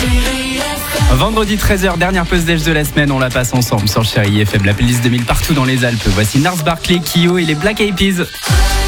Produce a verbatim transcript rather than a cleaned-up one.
Vendredi treize heures, dernière pause déj de la semaine, on la passe ensemble sur Chérie F M, la playlist deux mille partout dans les Alpes. Voici Nars Barkley, Kyo et les Black Eyed Peas.